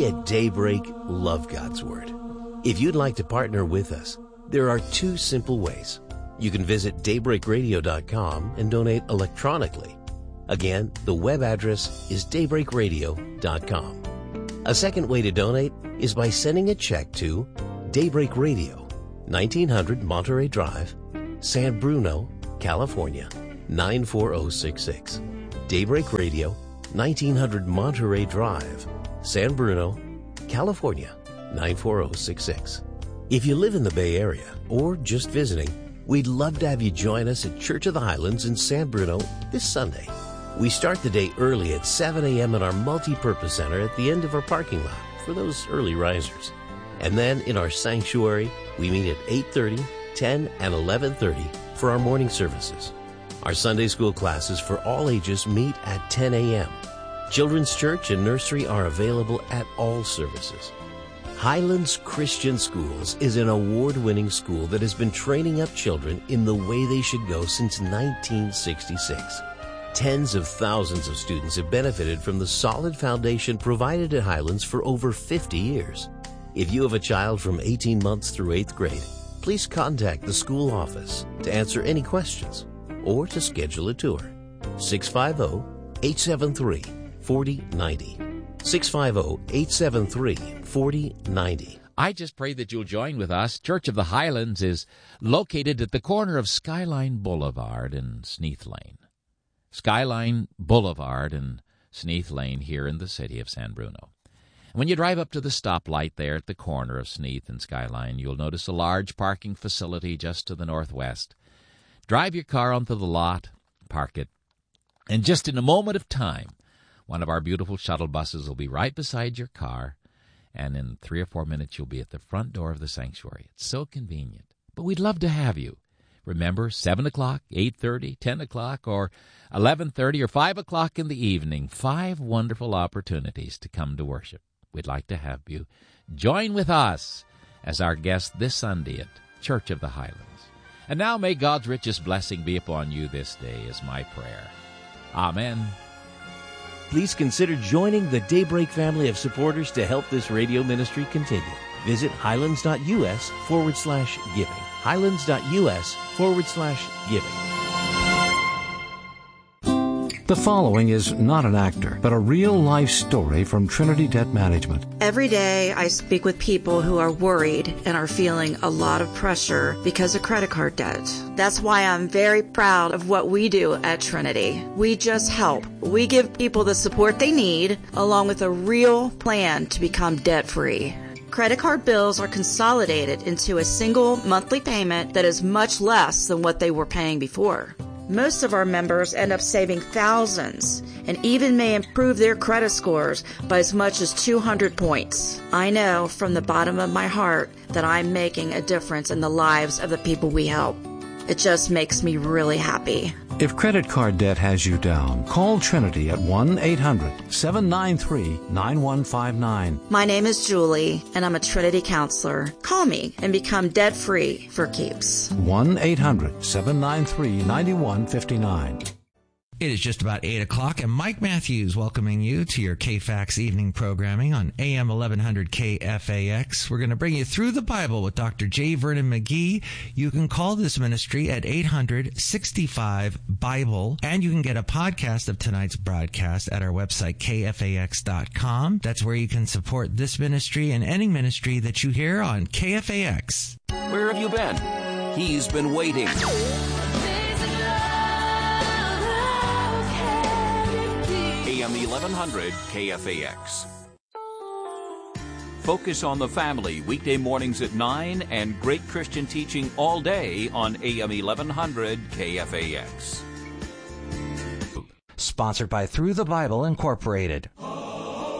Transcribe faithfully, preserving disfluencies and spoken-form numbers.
We at Daybreak love God's Word. If you'd like to partner with us, there are two simple ways. You can visit daybreak radio dot com and donate electronically. Again, the web address is daybreak radio dot com. A second way to donate is by sending a check to Daybreak Radio, nineteen hundred Monterey Drive, San Bruno, California, nine four zero six six. Daybreak Radio, nineteen hundred Monterey Drive, San Bruno, California, nine four zero six six. If you live in the Bay Area or just visiting, we'd love to have you join us at Church of the Highlands in San Bruno this Sunday. We start the day early at seven a.m. in our multi-purpose center at the end of our parking lot for those early risers. And then in our sanctuary, we meet at eight thirty, ten, and eleven thirty for our morning services. Our Sunday school classes for all ages meet at ten a.m. Children's church and nursery are available at all services. Highlands Christian Schools is an award-winning school that has been training up children in the way they should go since nineteen sixty-six. Tens of thousands of students have benefited from the solid foundation provided at Highlands for over fifty years. If you have a child from eighteen months through eighth grade, please contact the school office to answer any questions or to schedule a tour. six five zero, eight seven three, four zero nine zero. six five zero, eight seven three, four zero nine zero. I just pray that you'll join with us. Church of the Highlands is located at the corner of Skyline Boulevard and Sneath Lane. Skyline Boulevard and Sneath Lane here in the city of San Bruno. When you drive up to the stoplight there at the corner of Sneath and Skyline, you'll notice a large parking facility just to the northwest. Drive your car onto the lot, park it, and just in a moment of time, one of our beautiful shuttle buses will be right beside your car, and in three or four minutes you'll be at the front door of the sanctuary. It's so convenient. But we'd love to have you. Remember, seven o'clock, eight thirty, ten o'clock, or eleven thirty, or five o'clock in the evening. Five wonderful opportunities to come to worship. We'd like to have you join with us as our guest this Sunday at Church of the Highlands. And now may God's richest blessing be upon you this day is my prayer. Amen. Please consider joining the Daybreak family of supporters to help this radio ministry continue. Visit highlands.us forward slash giving. highlands.us forward slash giving. The following is not an actor, but a real-life story from Trinity Debt Management. Every day I speak with people who are worried and are feeling a lot of pressure because of credit card debt. That's why I'm very proud of what we do at Trinity. We just help. We give people the support they need, along with a real plan to become debt-free. Credit card bills are consolidated into a single monthly payment that is much less than what they were paying before. Most of our members end up saving thousands and even may improve their credit scores by as much as two hundred points. I know from the bottom of my heart that I'm making a difference in the lives of the people we help. It just makes me really happy. If credit card debt has you down, call Trinity at one eight hundred, seven nine three, nine one five nine. My name is Julie, and I'm a Trinity counselor. Call me and become debt-free for keeps. one eight hundred, seven nine three, nine one five nine. It is just about eight o'clock, and Mike Matthews welcoming you to your K F A X evening programming on A M eleven hundred K F A X. We're going to bring you through the Bible with Doctor J. Vernon McGee. You can call this ministry at eight hundred, sixty-five, Bible, and you can get a podcast of tonight's broadcast at our website, K F A X dot com. That's where you can support this ministry and any ministry that you hear on K F A X. Where have you been? He's been waiting. A M eleven hundred K F A X. Focus on the Family, weekday mornings at nine, and great Christian teaching all day on A M eleven hundred K F A X. Sponsored by Through the Bible Incorporated.